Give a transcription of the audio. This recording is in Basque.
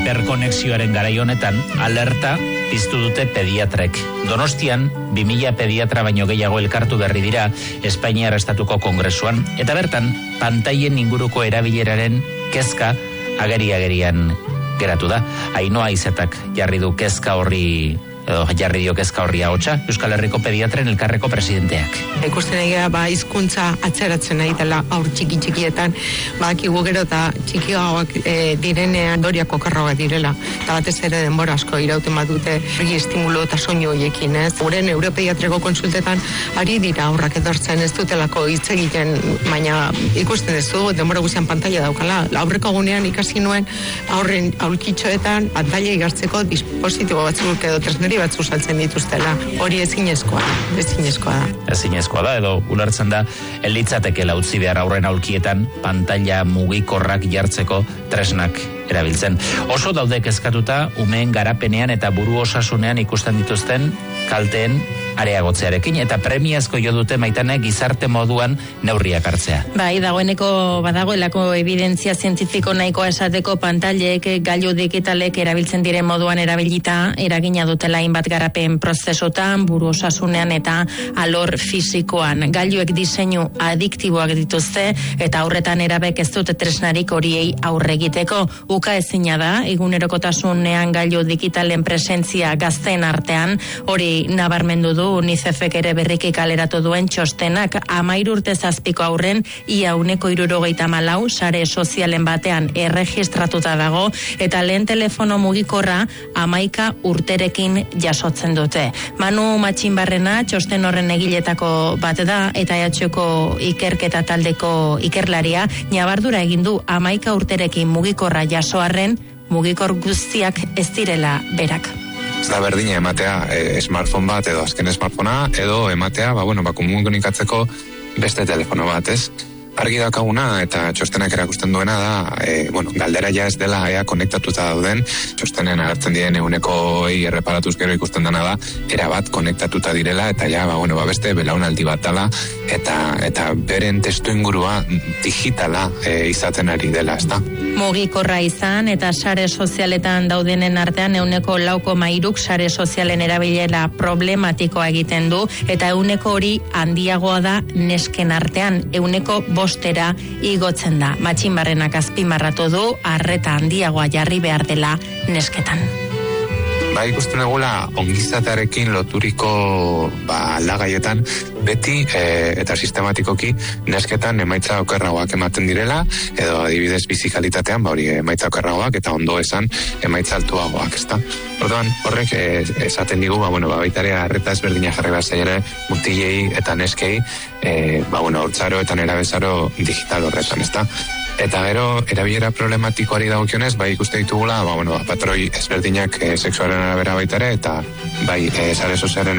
hiperkonexioaren garai honetan alerta piztu dute pediatrek. Donostian 2000 pediatra baino gehiago elkartu berri dira Espainiar Estatuko Kongresuan, eta bertan pantailen inguruko erabileraren kezka agerian geratu da. Ainhoa Izetak jarri du kezka horri jarri dio kezka horri ahotsa Euskal Herriko Pediatren Elkarreko presidenteak. Ikusten egia hizkuntza atzeratzen nahi dela aur txikietan, badakigu gero eta txikiagoak direnean doriak okerroak direla, eta batez ere denbora asko irauten badute estimulu eta soinu horiekin, ez? Guren Europediatreko konsultetan ari dira aurrak edortzen ez dutelako hitz egiten, baina ikusten ez du denbora guztian pantaila daukala. Aurreko egunean ikasi nuen aurren aulkitxoetan pantaila igartzeko dispositibo batzuk edo tresneri batzu saltzen dituztela. Hori ezinezkoa da. Ezinezkoa da, edo ulertzen da, elitzatekela utzi behar aurren aulkietan pantaila mugikorrak jartzeko tresnak erabiltzen. Oso daude kezkatuta umeen garapenean eta buru osasunean ikusten dituzten kalteen areagotzearekin, eta premiazko jo dute Maitane gizarte moduan neurriak hartzea. Bai, badagoelako evidentzia zientifiko nahikoa esateko pantailek gailu digitalek erabiltzen diren moduan erabilita eragina dutela hainbat garapen prozesutan, buru osasunean eta alor fisikoan. Gailuek diseinu adiktiboak dituzte eta aurretan erabek ez dute tresnarik horiei aurre egiteko. Uka ezina da, egunerokotasunean gailu digitalen presentzia gazteen artean, hori nabarmendu du UNICEFek ere berriki kaleratu duen txostenak. 13 urte zazpiko aurren ia 74 sare sozialen batean erregistratuta dago, eta lehen telefono mugikorra 11 urterekin jasotzen dute. Manu Matxinbarrena txosten horren egiletako bat da, eta EHko ikerketa taldeko ikerlaria ñabardura egin du 11 urterekin mugikorra jasoarren mugikor guztiak ez direla berak. Ez da berdina ematea smartphone bat edo azken smartphonea, edo ematea komunikatzeko beste telefono bat, ez? Argi dakaguna eta txostenak erakusten duena da, galdera ja ez dela ea konektatuta dauden, txostenen agertzen diren 100% erreparatuz gero ikusten dena da, erabat konektatuta direla, eta ja, beste belaunaldi bat dela, eta beren testu ingurua digitala izaten ari dela, ez da? Mugikorra izan eta sare sozialetan daudenen artean 4,3 sare sozialen erabilera problematikoa egiten du, eta 100 hori handiagoa da nesken artean, 5% igotzen da. Matxinbarrenak azpimarratu du arreta handiagoa jarri behar dela nesketan. Ikusten egula ongizatearekin loturiko aldagaietan beti eta sistematikoki nesketan emaitza okerragoak ematen direla, edo adibidez bizikalitatean emaitza okerragoak eta ondo esan emaitza altuagoak, ezta? Orduan, horrek esaten digu, baitare arreta ezberdina jarri behar zailere mutilei eta neskei, hortzaro eta nerabezaro digital horretan, ezta? Eta gero, erabilera problematikoari dagokionez, ikuste ditugula, patroi ezberdinak sexuaren arabera baitare, eta sare sozialen